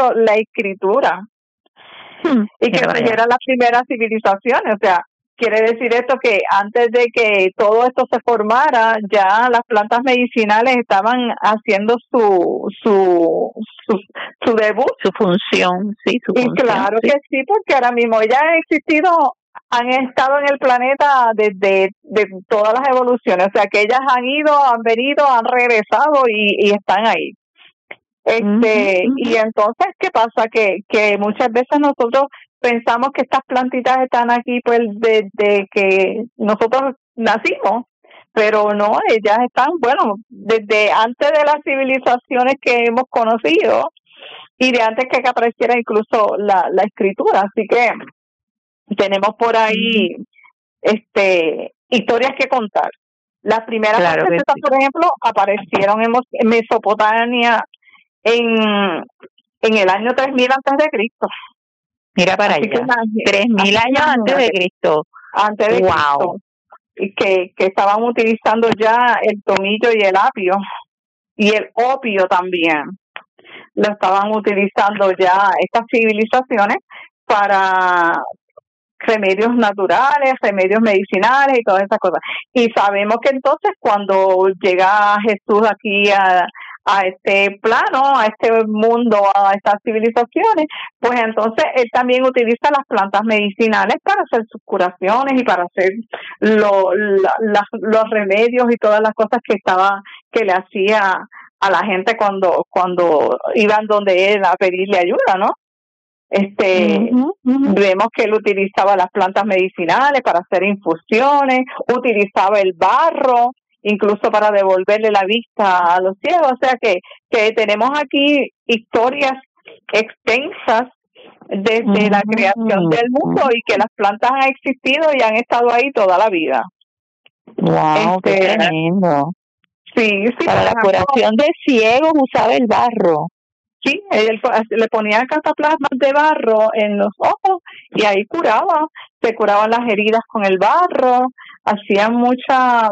incluso la escritura y que eran las primeras civilizaciones. O sea, quiere decir esto que antes de que todo esto se formara, ya las plantas medicinales estaban haciendo su debut. Su función, sí, su función. Y claro que sí, porque ahora mismo ya han estado en el planeta desde todas las evoluciones. O sea, que ellas han ido, han venido, han regresado y están ahí. Y entonces, ¿qué pasa? Que muchas veces nosotros pensamos que estas plantitas están aquí pues desde que nosotros nacimos, pero no, ellas están, bueno, desde antes de las civilizaciones que hemos conocido y de antes que apareciera incluso la escritura. Así que tenemos por ahí historias que contar. Las primeras recetas, por ejemplo, aparecieron en Mesopotamia en el año 3000 antes de Cristo. Mira para allá, 3000 años antes de Cristo. Antes de Cristo. Y que estaban utilizando ya el tomillo y el apio. Y el opio también. Lo estaban utilizando ya estas civilizaciones para remedios naturales, remedios medicinales y todas esas cosas. Y sabemos que entonces cuando llega Jesús aquí a este plano, a este mundo, a estas civilizaciones, pues entonces él también utiliza las plantas medicinales para hacer sus curaciones y para hacer los remedios y todas las cosas que le hacía a la gente cuando iban donde él a pedirle ayuda, ¿no? Vemos que él utilizaba las plantas medicinales para hacer infusiones, utilizaba el barro incluso para devolverle la vista a los ciegos. O sea que tenemos aquí historias extensas desde la creación del mundo y que las plantas han existido y han estado ahí toda la vida. Wow, qué tremendo. Sí, para la curación de ciegos usaba el barro. Sí, él le ponía cataplasmas de barro en los ojos y ahí se curaban las heridas con el barro, hacían muchas,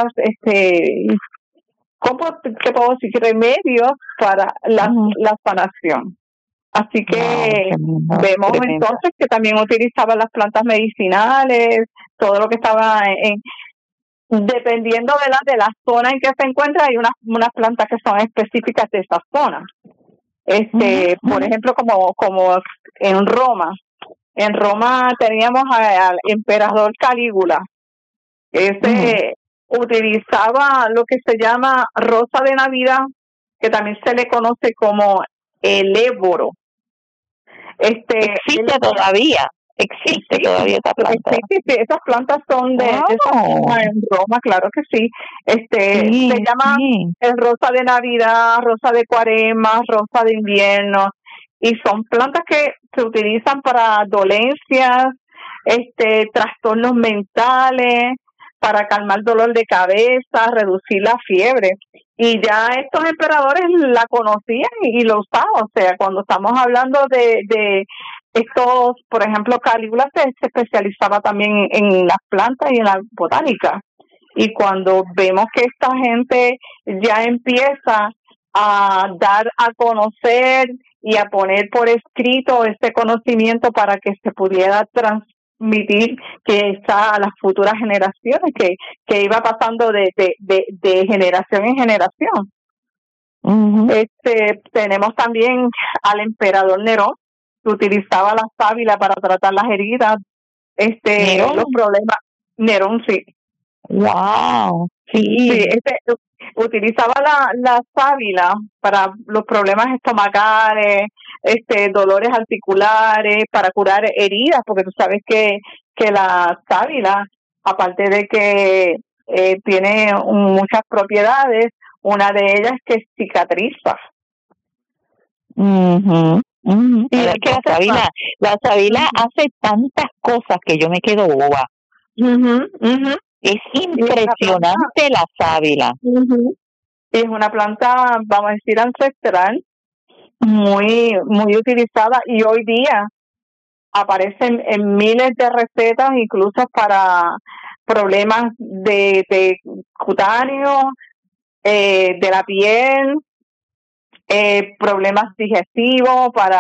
¿qué puedo decir? Remedios para la sanación. Así que vemos entonces que también utilizaban las plantas medicinales, todo lo que estaba dependiendo de la zona en que se encuentra, hay unas plantas que son específicas de esa zona. Por ejemplo, como en Roma. En Roma teníamos al emperador Calígula. Utilizaba lo que se llama rosa de Navidad, que también se le conoce como el éboro. Existe todavía esta planta. Sí, esas plantas son de en Roma, claro que sí. Se llama el rosa de Navidad, rosa de Cuaresma, rosa de invierno, y son plantas que se utilizan para dolencias, trastornos mentales, para calmar dolor de cabeza, reducir la fiebre. Y ya estos emperadores la conocían y lo usaban. O sea, cuando estamos hablando de estos, por ejemplo, Calígula se especializaba también en las plantas y en la botánica. Y cuando vemos que esta gente ya empieza a dar a conocer y a poner por escrito este conocimiento para que se pudiera transmitir que está a las futuras generaciones, que iba pasando de generación en generación. Tenemos también al emperador Nerón, que utilizaba la sábila para tratar las heridas, los problemas. Nerón, sí. Wow. Sí, utilizaba la sábila para los problemas estomacales, dolores articulares, para curar heridas, porque tú sabes que la sábila, aparte de que tiene muchas propiedades, una de ellas es que cicatriza. Y es que la sábila hace tantas cosas que yo me quedo boba. Es impresionante la sábila. Es una planta, vamos a decir, ancestral, muy, muy utilizada, y hoy día aparecen en miles de recetas, incluso para problemas de cutáneo, de la piel, problemas digestivos, para